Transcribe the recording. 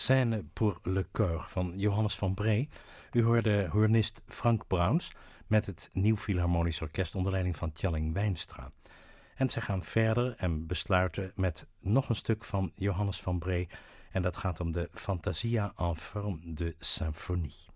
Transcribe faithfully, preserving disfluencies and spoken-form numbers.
Scène pour le Chœur van Johannes van Bree. U hoorde hoornist Frank Brauns met het Nieuw Philharmonisch Orkest onder leiding van Tjalling Wijnstra. En zij gaan verder en besluiten met nog een stuk van Johannes van Bree. En dat gaat om de Fantasia en forme de symphonie.